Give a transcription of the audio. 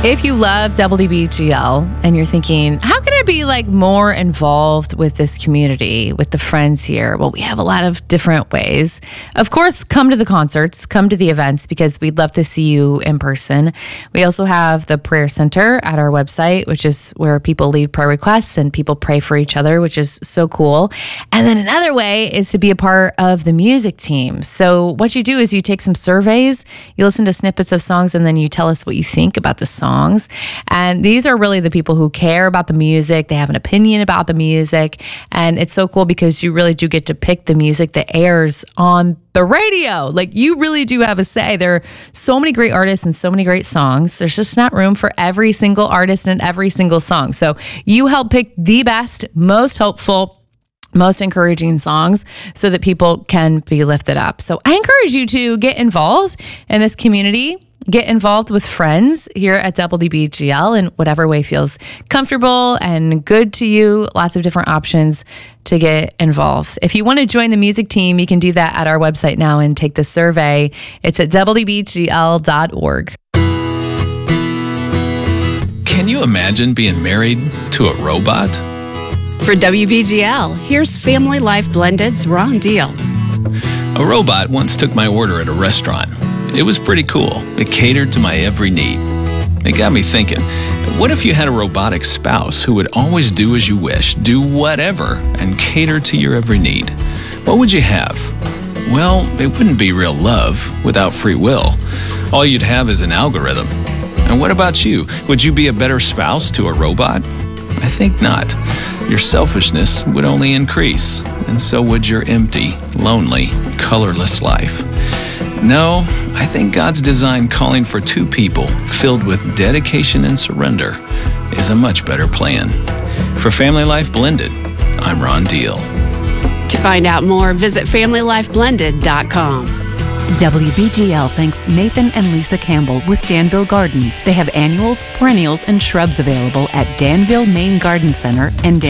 If you love WBGL and you're thinking, how can I be like more involved with this community, with the friends here? Well, we have a lot of different ways. Of course, come to the concerts, come to the events because we'd love to see you in person. We also have the prayer center at our website, which is where people leave prayer requests and people pray for each other, which is so cool. And then another way is to be a part of the music team. So what you do is you take some surveys, you listen to snippets of songs, and then you tell us what you think about the songs. And these are really the people who care about the music. They have an opinion about the music. And it's so cool because you really do get to pick the music that airs on the radio. Like, you really do have a say. There are so many great artists and so many great songs. There's just not room for every single artist and every single song. So you help pick the best, most hopeful, most encouraging songs so that people can be lifted up. So I encourage you to get involved in this community. Get involved with friends here at WBGL in whatever way feels comfortable and good to you. Lots of different options to get involved. If you want to join the music team, you can do that at our website now and take the survey. It's at WBGL.org. Can you imagine being married to a robot? For WBGL, here's Family Life Blended's Ron Deal. A robot once took my order at a restaurant. It was pretty cool. It catered to my every need. It got me thinking, what if you had a robotic spouse who would always do as you wish, do whatever, and cater to your every need? What would you have? Well, it wouldn't be real love without free will. All you'd have is an algorithm. And what about you? Would you be a better spouse to a robot? I think not. Your selfishness would only increase, and so would your empty, lonely, colorless life. No, I think God's design calling for two people filled with dedication and surrender is a much better plan. For Family Life Blended, I'm Ron Deal. To find out more, visit FamilyLifeBlended.com. WBGL thanks Nathan and Lisa Campbell with Danville Gardens. They have annuals, perennials, and shrubs available at Danville Main Garden Center and